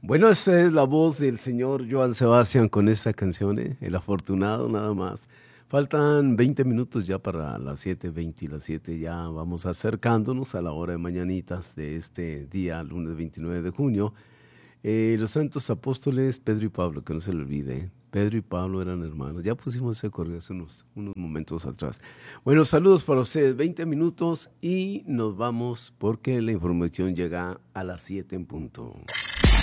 Bueno, esa es la voz del señor Joan Sebastián con esta canción, El Afortunado, nada más. Faltan 20 minutos ya para las 7:20 y las 7 ya vamos acercándonos a la hora de mañanitas de este día, lunes 29 de junio. Los santos apóstoles Pedro y Pablo, que no se le olvide, Pedro y Pablo eran hermanos. Ya pusimos ese correo hace unos momentos atrás. Bueno, saludos para ustedes, 20 minutos y nos vamos porque la información llega a las 7 en punto.